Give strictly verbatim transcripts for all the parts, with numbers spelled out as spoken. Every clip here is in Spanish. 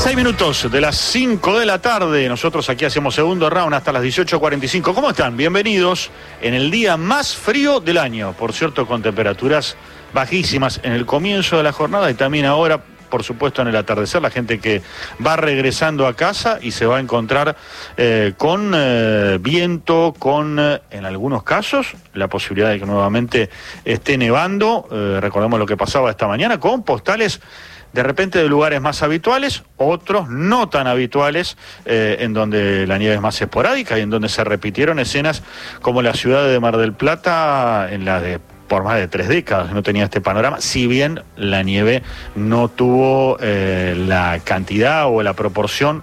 Seis minutos de las cinco de la tarde. Nosotros aquí hacemos segundo round hasta las dieciocho cuarenta y cinco. ¿Cómo están? Bienvenidos en el día más frío del año. Por cierto, con temperaturas bajísimas en el comienzo de la jornada y también ahora, por supuesto, en el atardecer. La gente que va regresando a casa y se va a encontrar eh, con eh, viento, con, eh, en algunos casos, la posibilidad de que nuevamente esté nevando. Eh, recordemos lo que pasaba esta mañana con postales de repente de lugares más habituales, otros no tan habituales, eh, en donde la nieve es más esporádica y en donde se repitieron escenas como la ciudad de Mar del Plata, en la de por más de tres décadas no tenía este panorama, si bien la nieve no tuvo eh, la cantidad o la proporción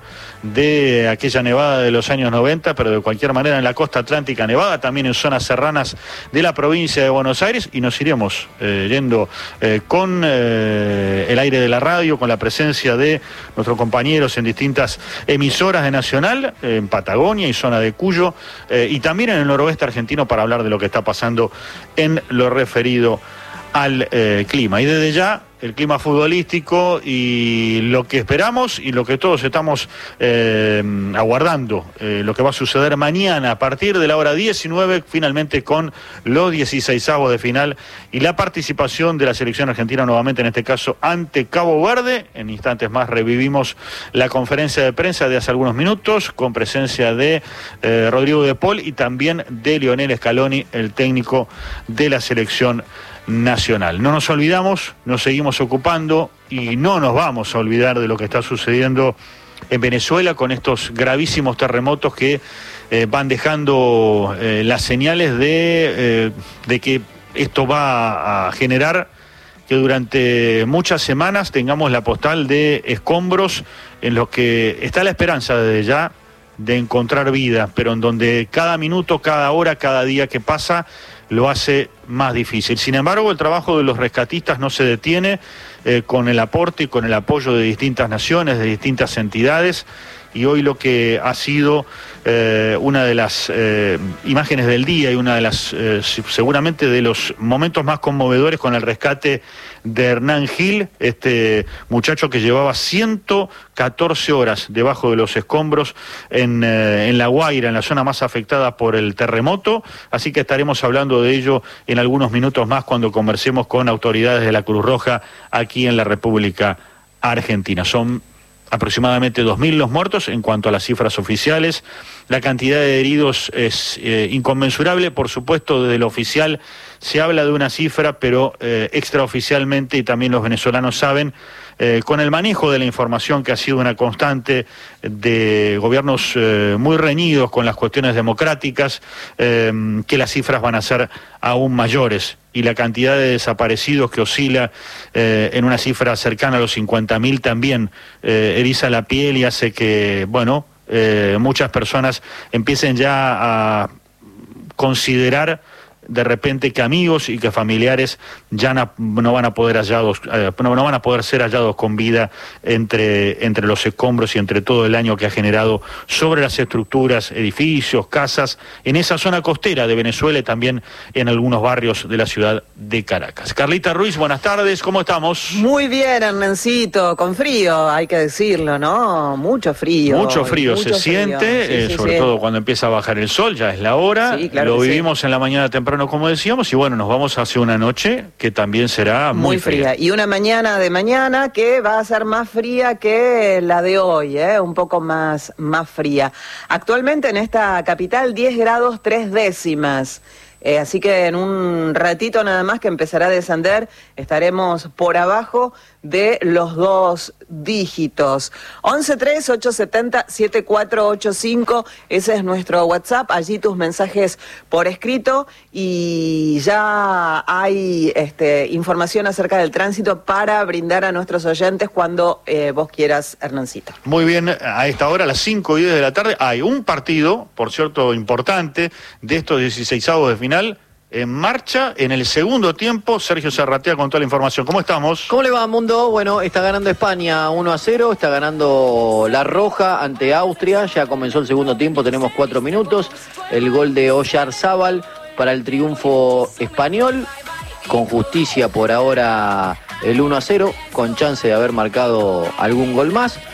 de aquella nevada de los años noventa, pero de cualquier manera en la costa atlántica nevada, también en zonas serranas de la provincia de Buenos Aires, y nos iremos eh, yendo eh, con eh, el aire de la radio, con la presencia de nuestros compañeros en distintas emisoras de Nacional, eh, en Patagonia y zona de Cuyo, eh, y también en el noroeste argentino para hablar de lo que está pasando en lo referido al eh, clima. Y desde ya, el clima futbolístico y lo que esperamos y lo que todos estamos eh, aguardando, eh, lo que va a suceder mañana a partir de la hora diecinueve, finalmente con los dieciseisavos de final y la participación de la selección argentina nuevamente, en este caso ante Cabo Verde. En instantes más revivimos la conferencia de prensa de hace algunos minutos con presencia de eh, Rodrigo de Paul y también de Lionel Scaloni, el técnico de la selección nacional. No nos olvidamos, nos seguimos ocupando y no nos vamos a olvidar de lo que está sucediendo en Venezuela con estos gravísimos terremotos que eh, van dejando eh, las señales de, eh, de que esto va a generar que durante muchas semanas tengamos la postal de escombros en los que está la esperanza desde ya de encontrar vida, pero en donde cada minuto, cada hora, cada día que pasa lo hace más difícil. Sin embargo, el trabajo de los rescatistas no se detiene, eh, con el aporte y con el apoyo de distintas naciones, de distintas entidades, y hoy lo que ha sido eh, una de las eh, imágenes del día y una de las, eh, seguramente de los momentos más conmovedores con el rescate de Hernán Gil, este muchacho que llevaba ciento catorce horas debajo de los escombros en, eh, en La Guaira, en la zona más afectada por el terremoto, así que estaremos hablando de ello en algunos minutos más cuando conversemos con autoridades de la Cruz Roja aquí en la República Argentina. Son aproximadamente dos mil los muertos en cuanto a las cifras oficiales. La cantidad de heridos es eh, inconmensurable. Por supuesto, desde lo oficial se habla de una cifra, pero eh, extraoficialmente, y también los venezolanos saben, eh, con el manejo de la información que ha sido una constante de gobiernos eh, muy reñidos con las cuestiones democráticas, eh, que las cifras van a ser aún mayores. Y la cantidad de desaparecidos que oscila eh, en una cifra cercana a los cincuenta mil también eh, eriza la piel y hace que, bueno, eh, muchas personas empiecen ya a considerar de repente que amigos y que familiares ya no, no van a poder hallados, eh, no, no van a poder ser hallados con vida entre, entre los escombros y entre todo el daño que ha generado sobre las estructuras, edificios, casas, en esa zona costera de Venezuela y también en algunos barrios de la ciudad de Caracas. Carlita Ruiz, buenas tardes, ¿cómo estamos? Muy bien, Hernancito, con frío, hay que decirlo, ¿no? Mucho frío. Mucho frío mucho se frío. siente, Sí, eh, sí, sobre sí. todo cuando empieza a bajar el sol, ya es la hora, Sí, claro lo que vivimos sí. en la mañana temprano, como decíamos, y bueno, nos vamos hacia una noche que también será muy, Muy fría. Y una mañana de mañana que va a ser más fría que la de hoy, ¿eh? Un poco más, más fría. Actualmente en esta capital diez grados tres décimas. Eh, así que en un ratito nada más que empezará a descender, estaremos por abajo de los dos dígitos. once tres ocho siete cero siete cuatro ocho cinco, ese es nuestro WhatsApp, allí tus mensajes por escrito, y ya hay este, información acerca del tránsito para brindar a nuestros oyentes cuando eh, vos quieras, Hernancito. Muy bien, a esta hora, a las cinco y diez de la tarde, hay un partido, por cierto, importante, de estos dieciseisavos de final, en marcha, en el segundo tiempo. Sergio Serratea con toda la información. ¿Cómo estamos? ¿Cómo le va, Mundo? Bueno, está ganando España uno a cero, está ganando La Roja ante Austria, ya comenzó el segundo tiempo, tenemos cuatro minutos, el gol de Oyarzábal para el triunfo español, con justicia por ahora el uno a cero, con chance de haber marcado algún gol más.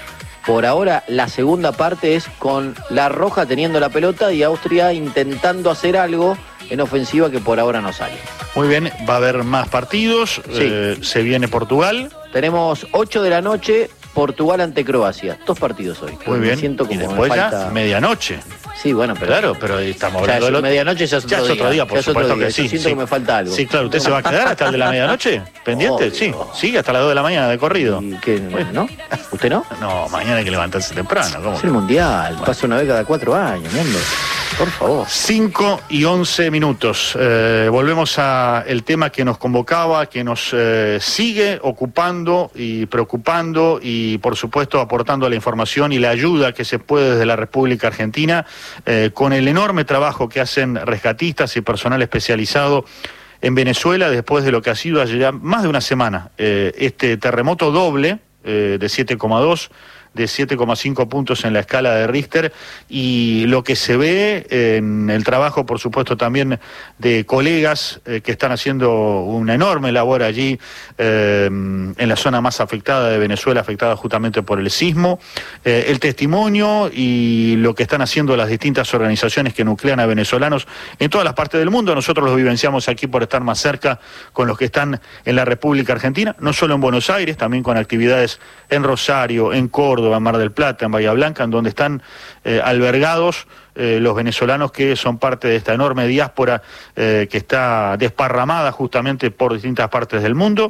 Por ahora, la segunda parte es con La Roja teniendo la pelota y Austria intentando hacer algo en ofensiva que por ahora no sale. Muy bien, va a haber más partidos, sí. eh, se viene Portugal. Tenemos ocho de la noche, Portugal ante Croacia. Dos partidos hoy. Muy bien, siento como y después me ya falta... medianoche. Sí, bueno, pero... Claro, pero estamos hablando ya, de lo... medianoche ya es otro, ya es otro día, día por supuesto día. que sí. Yo siento sí. que me falta algo. Sí, claro, ¿usted se va a quedar hasta el de la medianoche? ¿Pendiente? Obvio. Sí, sí, hasta las dos de la mañana de corrido. ¿Y qué, ¿no? ¿Usted no? No, mañana hay que levantarse temprano. ¿Cómo? Es el Mundial, bueno. Pasa una vez cada cuatro años, mundo. Por favor. cinco y once minutos. Eh, volvemos a el tema que nos convocaba, que nos eh, sigue ocupando y preocupando y, por supuesto, aportando la información y la ayuda que se puede desde la República Argentina, eh, con el enorme trabajo que hacen rescatistas y personal especializado en Venezuela después de lo que ha sido ya más de una semana. Eh, este terremoto doble eh, de siete coma dos, de siete coma cinco puntos en la escala de Richter, y lo que se ve en el trabajo, por supuesto, también de colegas eh, que están haciendo una enorme labor allí eh, en la zona más afectada de Venezuela, afectada justamente por el sismo, eh, el testimonio y lo que están haciendo las distintas organizaciones que nuclean a venezolanos en todas las partes del mundo. Nosotros los vivenciamos aquí por estar más cerca con los que están en la República Argentina, no solo en Buenos Aires, también con actividades en Rosario, en Córdoba, en Mar del Plata, en Bahía Blanca, en donde están eh, albergados eh, los venezolanos que son parte de esta enorme diáspora eh, que está desparramada justamente por distintas partes del mundo.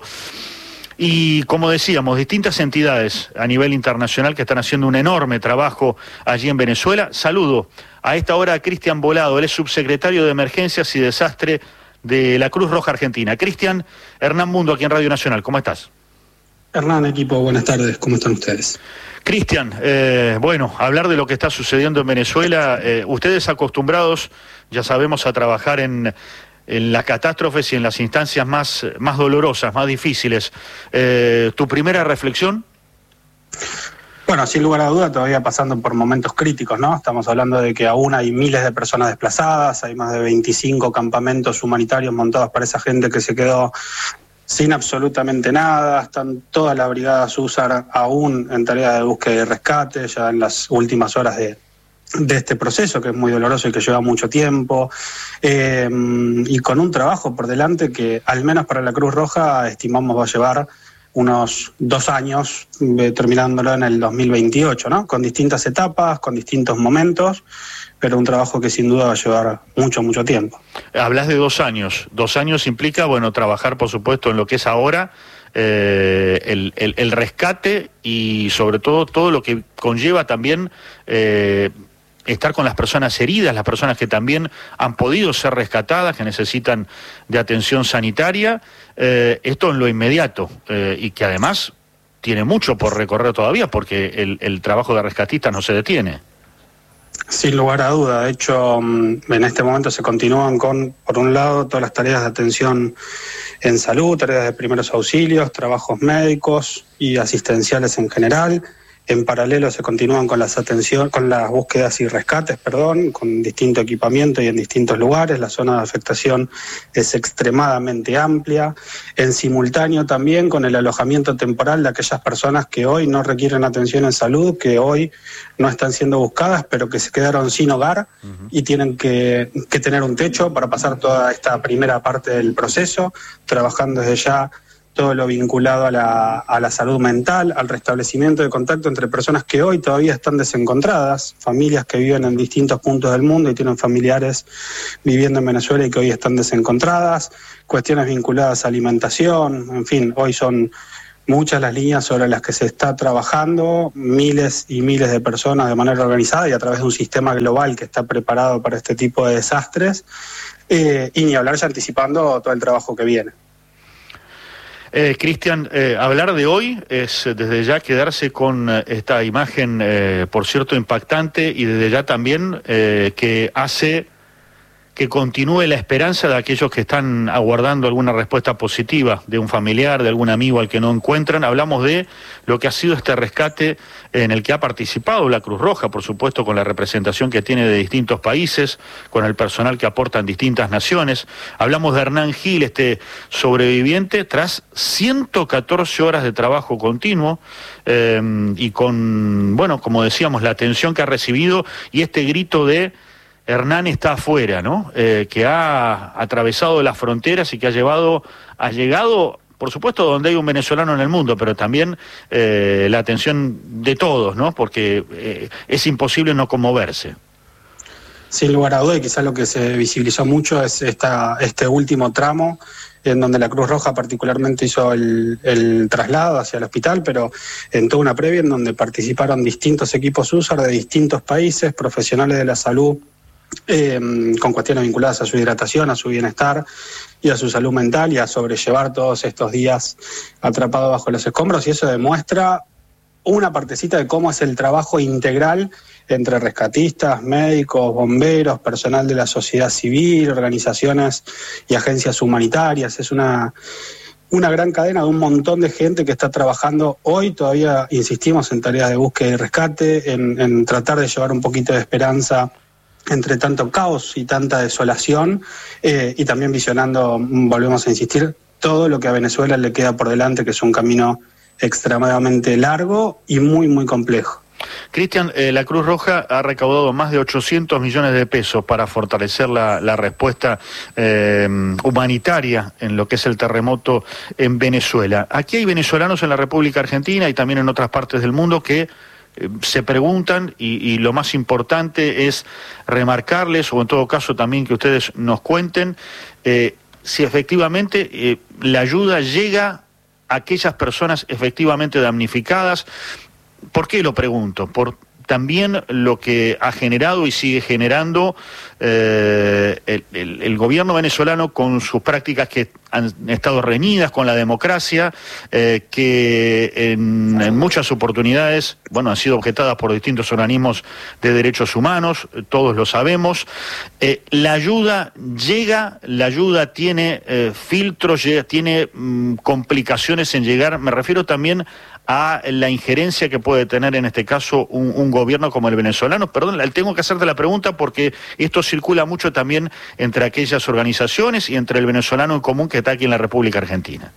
Y como decíamos, distintas entidades a nivel internacional que están haciendo un enorme trabajo allí en Venezuela. Saludo a esta hora a Cristian Volado, él es subsecretario de Emergencias y Desastre de la Cruz Roja Argentina. Cristian, Hernán Mundo aquí en Radio Nacional, ¿cómo estás? Hernán, equipo, buenas tardes, ¿cómo están ustedes? Cristian, eh, bueno, hablar de lo que está sucediendo en Venezuela, eh, ustedes acostumbrados, ya sabemos, a trabajar en, en las catástrofes y en las instancias más, más dolorosas, más difíciles. Eh, ¿Tu primera reflexión? Bueno, sin lugar a duda, todavía pasando por momentos críticos, ¿no? Estamos hablando de que aún hay miles de personas desplazadas, hay más de veinticinco campamentos humanitarios montados para esa gente que se quedó sin absolutamente nada. Están todas las brigadas U S A R aún en tarea de búsqueda y rescate, ya en las últimas horas de, de este proceso, que es muy doloroso y que lleva mucho tiempo, eh, y con un trabajo por delante que, al menos para la Cruz Roja, estimamos va a llevar unos dos años, eh, terminándolo en el dos mil veintiocho, ¿no? Con distintas etapas, con distintos momentos, pero un trabajo que sin duda va a llevar mucho, mucho tiempo. Hablas de dos años. Dos años implica, bueno, trabajar, por supuesto, en lo que es ahora eh, el, el, el rescate y, sobre todo, todo lo que conlleva también eh, estar con las personas heridas, las personas que también han podido ser rescatadas, que necesitan de atención sanitaria. Eh, esto en lo inmediato eh, y que además tiene mucho por recorrer todavía, porque el, el trabajo de rescatistas no se detiene. Sin lugar a duda. De hecho, en este momento se continúan con, por un lado, todas las tareas de atención en salud, tareas de primeros auxilios, trabajos médicos y asistenciales en general. En paralelo se continúan con las atención, con las búsquedas y rescates, perdón, con distinto equipamiento y en distintos lugares. La zona de afectación es extremadamente amplia. En simultáneo también con el alojamiento temporal de aquellas personas que hoy no requieren atención en salud, que hoy no están siendo buscadas, pero que se quedaron sin hogar uh-huh. y tienen que, que tener un techo para pasar toda esta primera parte del proceso, trabajando desde ya todo lo vinculado a la, a la salud mental, al restablecimiento de contacto entre personas que hoy todavía están desencontradas, familias que viven en distintos puntos del mundo y tienen familiares viviendo en Venezuela y que hoy están desencontradas, cuestiones vinculadas a alimentación, en fin, hoy son muchas las líneas sobre las que se está trabajando, miles y miles de personas de manera organizada y a través de un sistema global que está preparado para este tipo de desastres, eh, y ni hablar ya anticipando todo el trabajo que viene. Eh, Cristian, eh, hablar de hoy es desde ya quedarse con eh, esta imagen, eh, por cierto, impactante, y desde ya también eh, que hace que continúe la esperanza de aquellos que están aguardando alguna respuesta positiva de un familiar, de algún amigo al que no encuentran. Hablamos de lo que ha sido este rescate en el que ha participado la Cruz Roja, por supuesto, con la representación que tiene de distintos países, con el personal que aportan distintas naciones. Hablamos de Hernán Gil, este sobreviviente, tras ciento catorce horas de trabajo continuo eh, y con, bueno, como decíamos, la atención que ha recibido y este grito de Hernán está afuera, ¿no? Eh, que ha atravesado las fronteras y que ha llevado, ha llegado, por supuesto, donde hay un venezolano en el mundo, pero también eh, la atención de todos, ¿no? Porque eh, es imposible no conmoverse. Sin lugar a duda, y quizás lo que se visibilizó mucho es esta, este último tramo, en donde la Cruz Roja particularmente hizo el, el traslado hacia el hospital, pero en toda una previa en donde participaron distintos equipos U S A R de distintos países, profesionales de la salud, Eh, con cuestiones vinculadas a su hidratación, a su bienestar y a su salud mental y a sobrellevar todos estos días atrapados bajo los escombros, y eso demuestra una partecita de cómo es el trabajo integral entre rescatistas, médicos, bomberos, personal de la sociedad civil, organizaciones y agencias humanitarias. Es una una gran cadena de un montón de gente que está trabajando hoy. Todavía insistimos en tareas de búsqueda y rescate, en, en tratar de llevar un poquito de esperanza entre tanto caos y tanta desolación, eh, y también visionando, volvemos a insistir, todo lo que a Venezuela le queda por delante, que es un camino extremadamente largo y muy, muy complejo. Cristian, eh, la Cruz Roja ha recaudado más de ochocientos millones de pesos para fortalecer la, la respuesta eh, humanitaria en lo que es el terremoto en Venezuela. Aquí hay venezolanos en la República Argentina y también en otras partes del mundo que se preguntan, y, y lo más importante es remarcarles, o en todo caso también que ustedes nos cuenten, eh, si efectivamente eh, la ayuda llega a aquellas personas efectivamente damnificadas. ¿Por qué lo pregunto? Por también lo que ha generado y sigue generando eh, el, el, el gobierno venezolano con sus prácticas que han estado reñidas con la democracia, eh, que en, en muchas oportunidades, bueno, han sido objetadas por distintos organismos de derechos humanos, todos lo sabemos. Eh, la ayuda llega, la ayuda tiene eh, filtros, llega, tiene mm, complicaciones en llegar, me refiero también a la injerencia que puede tener en este caso un, un gobierno como el venezolano. Perdón, tengo que hacerte la pregunta porque esto circula mucho también entre aquellas organizaciones y entre el venezolano en común que está aquí en la República Argentina.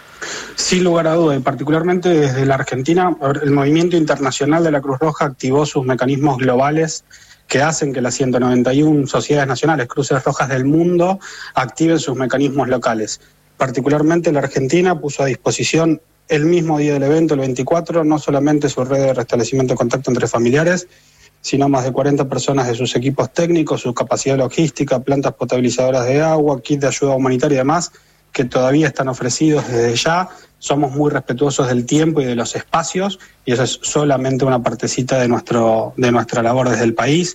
Sin lugar a duda, y particularmente desde la Argentina, el movimiento internacional de la Cruz Roja activó sus mecanismos globales que hacen que las ciento noventa y una sociedades nacionales, Cruces Rojas del mundo, activen sus mecanismos locales. Particularmente la Argentina puso a disposición el mismo día del evento, el veinticuatro, no solamente su red de restablecimiento de contacto entre familiares, sino más de cuarenta personas de sus equipos técnicos, su capacidad logística, plantas potabilizadoras de agua, kit de ayuda humanitaria y demás, que todavía están ofrecidos desde ya. Somos muy respetuosos del tiempo y de los espacios, y eso es solamente una partecita de, nuestro, de nuestra labor desde el país.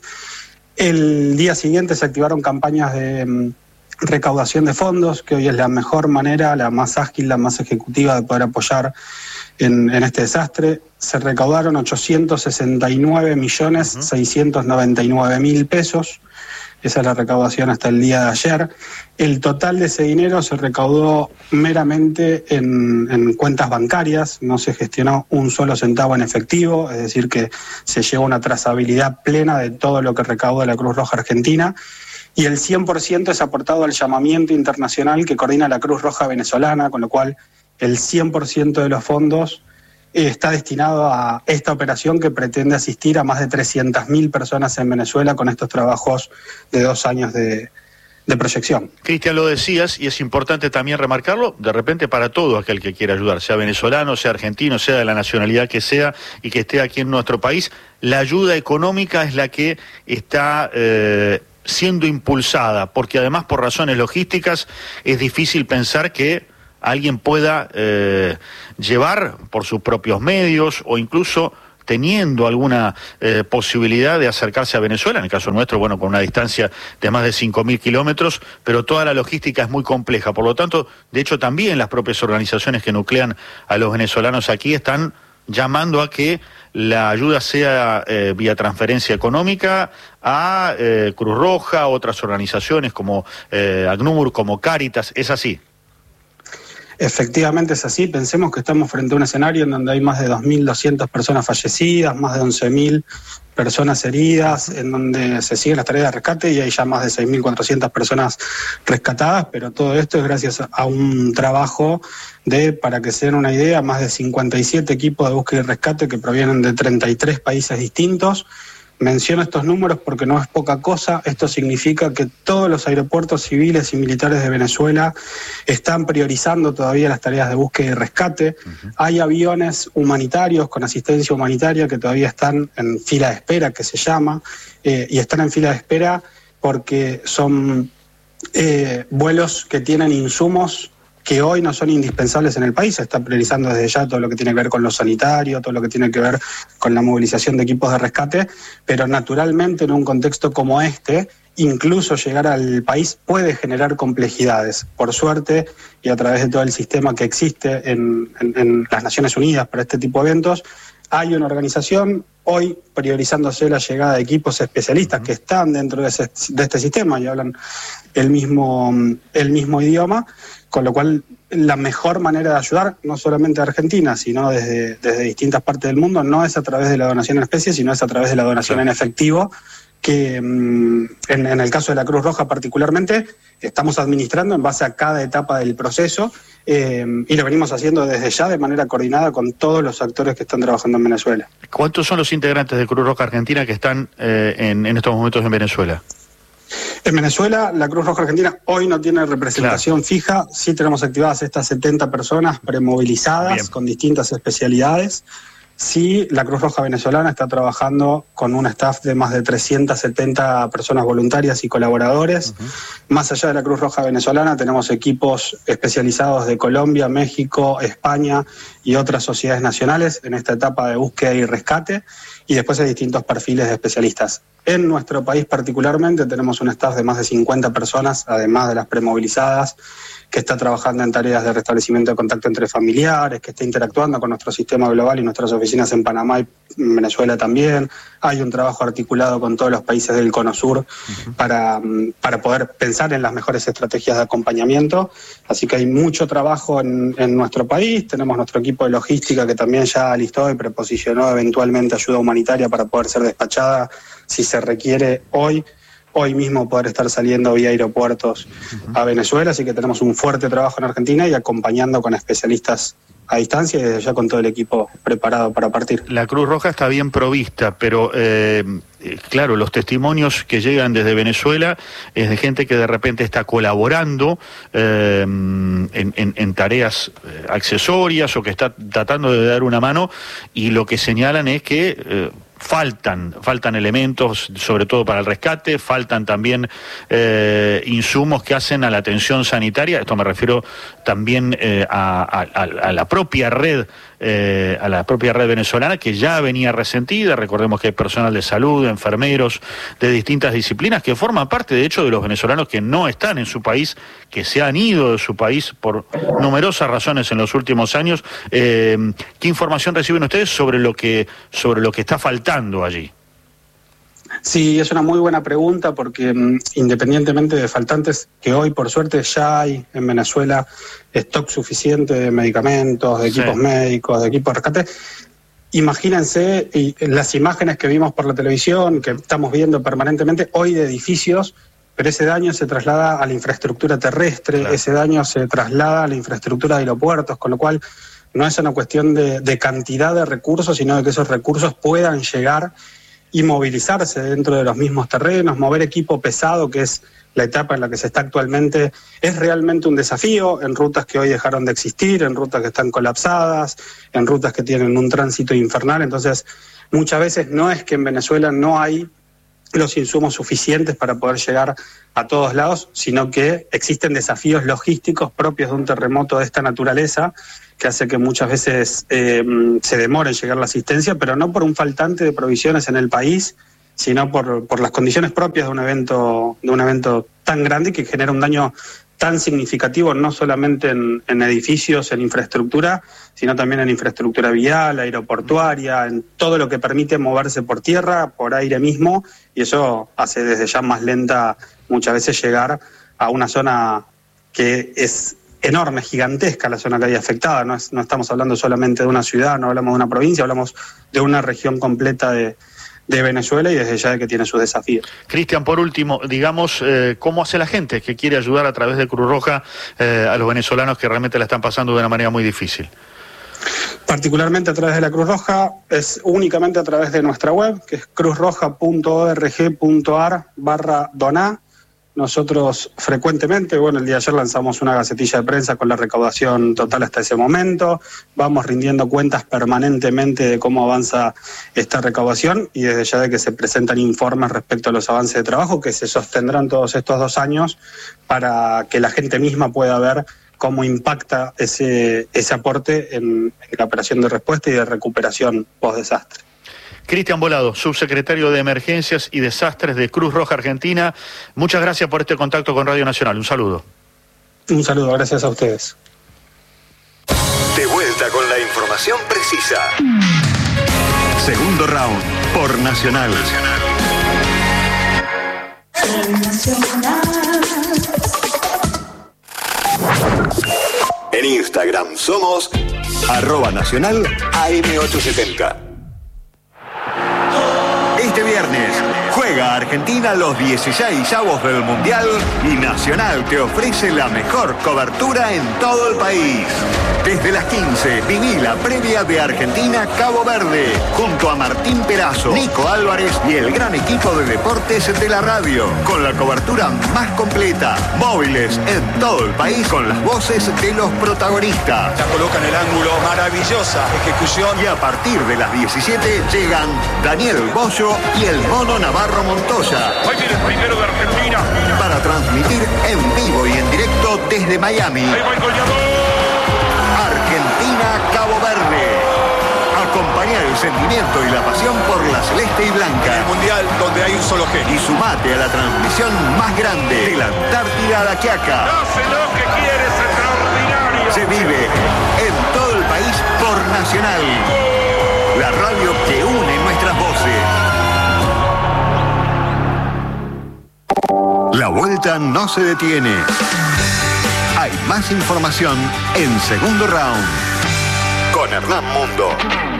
El día siguiente se activaron campañas de recaudación de fondos, que hoy es la mejor manera, la más ágil, la más ejecutiva de poder apoyar en, en este desastre. Se recaudaron ochocientos sesenta y nueve millones seiscientos noventa y nueve mil pesos. Esa es la recaudación hasta el día de ayer. El total de ese dinero se recaudó meramente en, en cuentas bancarias, no se gestionó un solo centavo en efectivo, es decir que se lleva una trazabilidad plena de todo lo que recauda la Cruz Roja Argentina, y el cien por ciento es aportado al llamamiento internacional que coordina la Cruz Roja venezolana, con lo cual el cien por ciento de los fondos está destinado a esta operación que pretende asistir a más de trescientas mil personas en Venezuela con estos trabajos de dos años de, de proyección. Cristian, lo decías, y es importante también remarcarlo, de repente para todo aquel que quiera ayudar, sea venezolano, sea argentino, sea de la nacionalidad que sea y que esté aquí en nuestro país, la ayuda económica es la que está Eh, siendo impulsada, porque además por razones logísticas es difícil pensar que alguien pueda eh, llevar por sus propios medios o incluso teniendo alguna eh, posibilidad de acercarse a Venezuela, en el caso nuestro, bueno, con una distancia de más de cinco mil kilómetros, pero toda la logística es muy compleja. Por lo tanto, de hecho también las propias organizaciones que nuclean a los venezolanos aquí están llamando a que la ayuda sea eh, vía transferencia económica a eh, Cruz Roja, otras organizaciones como eh, ACNUR, como Cáritas, ¿es así? Efectivamente es así. Pensemos que estamos frente a un escenario en donde hay más de dos mil doscientas personas fallecidas, más de once mil personas heridas, en donde se siguen las tareas de rescate y hay ya más de seis mil cuatrocientas personas rescatadas, pero todo esto es gracias a un trabajo de, para que se den una idea, más de cincuenta y siete equipos de búsqueda y rescate que provienen de treinta y tres países distintos. Menciono estos números porque no es poca cosa. Esto significa que todos los aeropuertos civiles y militares de Venezuela están priorizando todavía las tareas de búsqueda y rescate. Uh-huh. Hay aviones humanitarios con asistencia humanitaria que todavía están en fila de espera, que se llama, eh, y están en fila de espera porque son eh, vuelos que tienen insumos que hoy no son indispensables en el país. Se está priorizando desde ya todo lo que tiene que ver con lo sanitario, todo lo que tiene que ver con la movilización de equipos de rescate, pero naturalmente en un contexto como este, incluso llegar al país puede generar complejidades. Por suerte, y a través de todo el sistema que existe en, en, en las Naciones Unidas para este tipo de eventos, hay una organización hoy priorizándose la llegada de equipos especialistas que están dentro de, ese, de este sistema y hablan el mismo, el mismo idioma, con lo cual la mejor manera de ayudar, no solamente a Argentina, sino desde, desde distintas partes del mundo, no es a través de la donación en especie, sino es a través de la donación en efectivo, que en, en el caso de la Cruz Roja particularmente estamos administrando en base a cada etapa del proceso eh, y lo venimos haciendo desde ya de manera coordinada con todos los actores que están trabajando en Venezuela. ¿Cuántos son los integrantes de Cruz Roja Argentina que están eh, en, en estos momentos en Venezuela? En Venezuela, la Cruz Roja Argentina hoy no tiene representación claro. fija. Sí tenemos activadas estas setenta personas premovilizadas Bien. con distintas especialidades. Sí, la Cruz Roja venezolana está trabajando con un staff de más de trescientas setenta personas voluntarias y colaboradores. Uh-huh. Más allá de la Cruz Roja venezolana, tenemos equipos especializados de Colombia, México, España y otras sociedades nacionales en esta etapa de búsqueda y rescate. Y después hay distintos perfiles de especialistas. En nuestro país particularmente tenemos un staff de más de cincuenta personas, además de las premovilizadas, que está trabajando en tareas de restablecimiento de contacto entre familiares, que está interactuando con nuestro sistema global y nuestras oficinas en Panamá y en Venezuela también. Hay un trabajo articulado con todos los países del Cono Sur uh-huh. para, para poder pensar en las mejores estrategias de acompañamiento. Así que hay mucho trabajo en, en nuestro país. Tenemos nuestro equipo de logística que también ya alistó y preposicionó eventualmente ayuda humanitaria para poder ser despachada si se requiere hoy. Hoy mismo poder estar saliendo vía aeropuertos uh-huh. a Venezuela, así que tenemos un fuerte trabajo en Argentina y acompañando con especialistas a distancia y desde ya con todo el equipo preparado para partir. La Cruz Roja está bien provista, pero eh, claro, los testimonios que llegan desde Venezuela es de gente que de repente está colaborando eh, en, en, en tareas accesorias o que está tratando de dar una mano y lo que señalan es que eh, Faltan, faltan elementos, sobre todo para el rescate, faltan también eh, insumos que hacen a la atención sanitaria. Esto me refiero también eh, a, a, a la propia red, eh, a la propia red venezolana que ya venía resentida. Recordemos que hay personal de salud, enfermeros de distintas disciplinas que forman parte, de hecho, de los venezolanos que no están en su país, que se han ido de su país por numerosas razones en los últimos años. Eh, ¿Qué información reciben ustedes sobre lo que sobre lo que está faltando allí? Sí, es una muy buena pregunta porque um, independientemente de faltantes, que hoy por suerte ya hay en Venezuela stock suficiente de medicamentos, de equipos sí. médicos, de equipos de rescate, imagínense y, las imágenes que vimos por la televisión, que estamos viendo permanentemente hoy de edificios, pero ese daño se traslada a la infraestructura terrestre, claro. ese daño se traslada a la infraestructura de aeropuertos, con lo cual no es una cuestión de, de cantidad de recursos, sino de que esos recursos puedan llegar y movilizarse dentro de los mismos terrenos. Mover equipo pesado, que es la etapa en la que se está actualmente, es realmente un desafío en rutas que hoy dejaron de existir, en rutas que están colapsadas, en rutas que tienen un tránsito infernal. Entonces, muchas veces no es que en Venezuela no hay los insumos suficientes para poder llegar a todos lados, sino que existen desafíos logísticos propios de un terremoto de esta naturaleza que hace que muchas veces eh, se demore en llegar la asistencia, pero no por un faltante de provisiones en el país, sino por, por las condiciones propias de un evento, de un evento tan grande que genera un daño tan significativo, no solamente en, en edificios, en infraestructura, sino también en infraestructura vial, aeroportuaria, en todo lo que permite moverse por tierra, por aire mismo, y eso hace desde ya más lenta muchas veces llegar a una zona que es enorme, gigantesca, la zona que hay afectada. No, es, no estamos hablando solamente de una ciudad, no hablamos de una provincia, hablamos de una región completa de de Venezuela y desde ya de que tiene sus desafíos. Cristian, por último, digamos, eh, ¿cómo hace la gente que quiere ayudar a través de Cruz Roja eh, a los venezolanos que realmente la están pasando de una manera muy difícil? Particularmente a través de la Cruz Roja, es únicamente a través de nuestra web, que es cruzroja.org.ar barra doná. Nosotros frecuentemente, bueno, el día de ayer lanzamos una gacetilla de prensa con la recaudación total hasta ese momento, vamos rindiendo cuentas permanentemente de cómo avanza esta recaudación y desde ya de que se presentan informes respecto a los avances de trabajo que se sostendrán todos estos dos años para que la gente misma pueda ver cómo impacta ese, ese aporte en, en la operación de respuesta y de recuperación post-desastre. Cristian Volado, subsecretario de Emergencias y Desastres de Cruz Roja Argentina, muchas gracias por este contacto con Radio Nacional. Un saludo. Un saludo, gracias a ustedes. De vuelta con la información precisa. Segundo round por Nacional. En Instagram somos arroba nacional A M ochocientos setenta. Este viernes juega Argentina los dieciseisavos del Mundial y Nacional te ofrece la mejor cobertura en todo el país. Desde las quince viví la previa de Argentina-Cabo Verde junto a Martín Perazo, Nico Álvarez y el gran equipo de deportes de la radio, con la cobertura más completa, móviles en todo el país con las voces de los protagonistas. La coloca en el ángulo, maravillosa ejecución. Y a partir de las diecisiete llegan Daniel Bollo y el Mono Navarro Montoya. Ahí viene el primero de Argentina. Para transmitir en vivo y en directo desde Miami. Ahí va el goleador. Argentina-Cabo Verde. Acompaña el sentimiento y la pasión por la celeste y blanca. El mundial donde hay un solo genio. Y sumate a la transmisión más grande de la Antártida a la Quiaca. Hace lo que quiere, es extraordinario. Se vive en todo el país por Nacional. La radio que une nuestras voces. La vuelta no se detiene. Hay más información en Segundo Round con Hernán Mundo.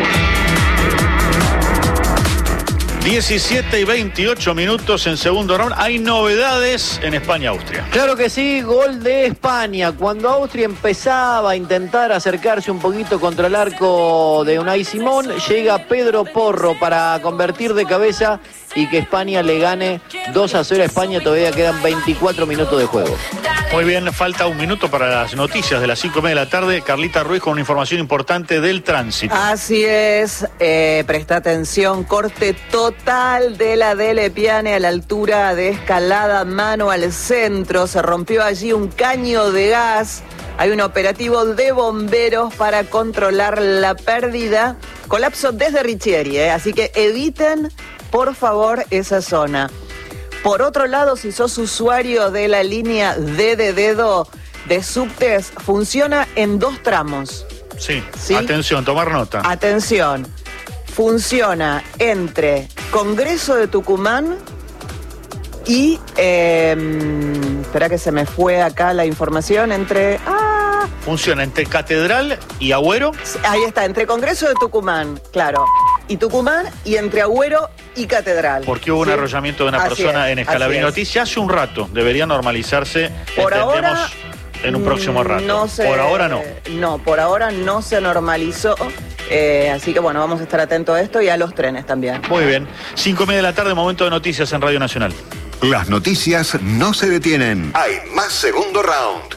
diecisiete y veintiocho minutos en segundo round. Hay novedades en España-Austria. Claro que sí, gol de España. Cuando Austria empezaba a intentar acercarse un poquito contra el arco de Unai Simón, llega Pedro Porro para convertir de cabeza y que España le gane dos a cero a España. Todavía quedan veinticuatro minutos de juego. Muy bien, falta un minuto para las noticias de las cinco y media de la tarde. Carlita Ruiz con una información importante del tránsito. Así es, eh, presta atención, corte total de la Dele Piane a la altura de Escalada Mano al centro. Se rompió allí un caño de gas. Hay un operativo de bomberos para controlar la pérdida. Colapso desde Richieri, eh, así que eviten, por favor, esa zona. Por otro lado, si sos usuario de la línea D de dedo de subtes, funciona en dos tramos. Sí, ¿Sí? Atención, tomar nota. Atención, funciona entre Congreso de Tucumán y... Eh, espera que se me fue acá la información, entre... Ah, Funciona entre Catedral y Agüero. ahí está, entre Congreso de Tucumán, claro. Y Tucumán y entre Agüero y Catedral. Porque hubo un ¿Sí? arrollamiento de una Así persona es, en Escalabrini así es. Ortiz. Hace un rato debería normalizarse, Por entendemos, ahora, en un próximo rato. No se, por ahora no. No, por ahora no se normalizó. Eh, así que bueno, vamos a estar atentos a esto y a los trenes también. Muy bien. Cinco y media de la tarde, momento de noticias en Radio Nacional. Las noticias no se detienen. Hay más Segundo Round.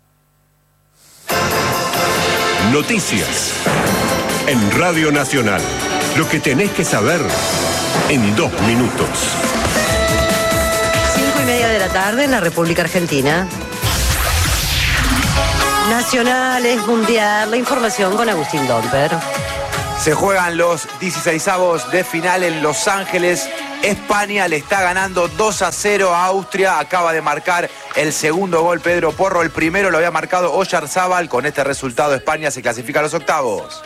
Noticias en Radio Nacional. Lo que tenés que saber en dos minutos. Cinco y media de la tarde en la República Argentina. Nacionales, Mundial, la información con Agustín Domper. Se juegan los dieciseisavos de final en Los Ángeles. España le está ganando dos a cero a Austria. Acaba de marcar el segundo gol Pedro Porro. El primero lo había marcado Oyarzábal. Con este resultado España se clasifica a los octavos.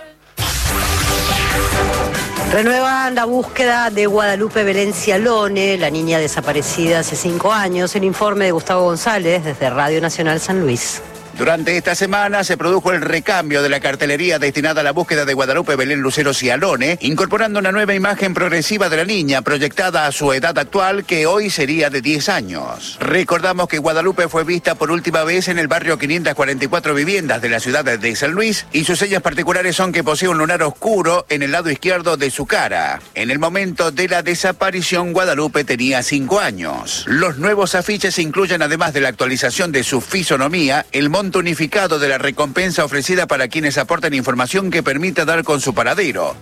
Renuevan la búsqueda de Guadalupe Belén Cialone, la niña desaparecida hace cinco años. El informe de Gustavo González desde Radio Nacional San Luis. Durante esta semana se produjo el recambio de la cartelería destinada a la búsqueda de Guadalupe Belén Lucero Cialone, incorporando una nueva imagen progresiva de la niña proyectada a su edad actual, que hoy sería de diez años. Recordamos que Guadalupe fue vista por última vez en el barrio quinientas cuarenta y cuatro Viviendas de la ciudad de San Luis, y sus señas particulares son que posee un lunar oscuro en el lado izquierdo de su cara. En el momento de la desaparición, Guadalupe tenía cinco años. Los nuevos afiches incluyen, además de la actualización de su fisonomía, el monto unificado de la recompensa ofrecida para quienes aporten información que permita dar con su paradero.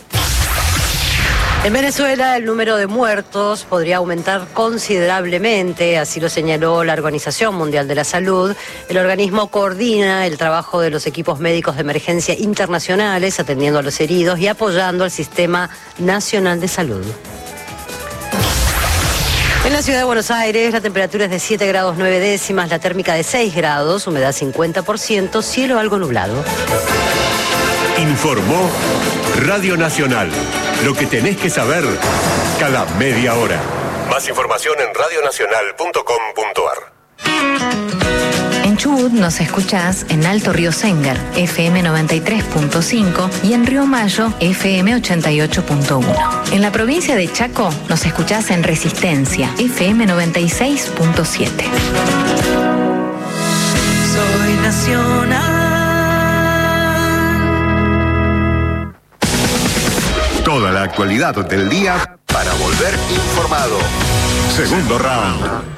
En Venezuela el número de muertos podría aumentar considerablemente, así lo señaló la Organización Mundial de la Salud. El organismo coordina el trabajo de los equipos médicos de emergencia internacionales, atendiendo a los heridos y apoyando al Sistema Nacional de Salud. En la ciudad de Buenos Aires la temperatura es de siete grados nueve décimas, la térmica de seis grados, humedad cincuenta por ciento, cielo algo nublado. Informó Radio Nacional. Lo que tenés que saber cada media hora. Más información en radio nacional punto com punto ar. En Chubut nos escuchás en Alto Río Sengar, F M noventa y tres punto cinco, y en Río Mayo, F M ochenta y ocho punto uno. En la provincia de Chaco nos escuchás en Resistencia, F M noventa y seis punto siete. Soy nacional. Toda la actualidad del día para volver informado. Segundo round.